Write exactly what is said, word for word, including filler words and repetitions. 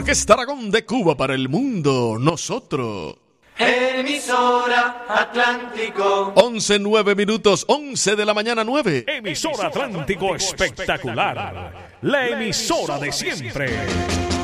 Orquesta Aragón de Cuba para el mundo, nosotros. Emisora Atlántico. once, nueve minutos, once de la mañana, nueve. Emisora Atlántico espectacular. La emisora de siempre.